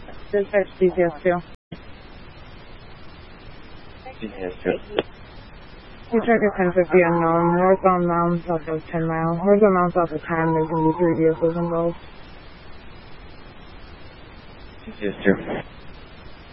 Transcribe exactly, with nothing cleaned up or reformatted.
Dispatch D T S two. D T S two. You check at ten fifty unknown, northbound mountain south of ten mile. Northbound mountain south of ten, there's going to be three vehicles involved. D T S two.